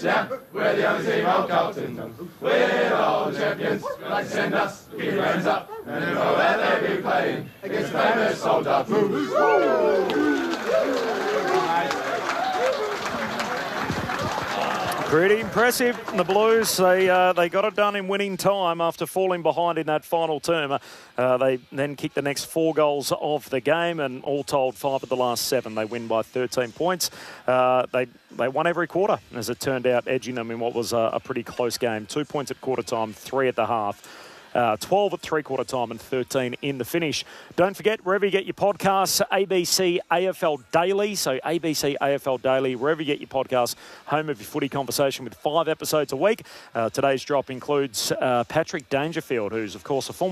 Yeah, we're the only team of Carlton. We're all champions. Like to send us, keep your hands up. And you know that they'll be playing against the famous Soldier Blues. Pretty impressive. The Blues, they got it done in winning time after falling behind in that final term. They then kicked the next 4 goals of the game, and all told, 5 of the last 7. They win by 13 points. They won every quarter, as it turned out, edging them in what was a pretty close game. 2 points at quarter time, 3 at the half. 12 at three-quarter time and 13 in the finish. Don't forget, wherever you get your podcasts, ABC AFL Daily. So ABC AFL Daily, wherever you get your podcasts, home of your footy conversation with 5 episodes a week. Today's drop includes Patrick Dangerfield, who's, of course, a former